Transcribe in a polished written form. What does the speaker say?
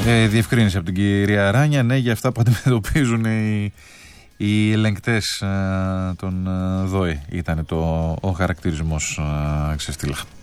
Διευκρίνηση από την κυρία Ράνια, ναι, για αυτά που αντιμετωπίζουν οι ελεγκτές των ΔΟΕ ήταν ο χαρακτηρισμός, Ξεστήλα.